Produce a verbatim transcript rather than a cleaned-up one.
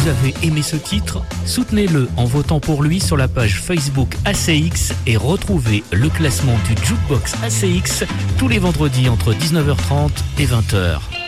avez aimé ce titre, soutenez-le en votant pour lui sur la page Facebook A C X et retrouvez le classement du Jukebox A C X tous les vendredis entre dix-neuf heures trente et vingt heures.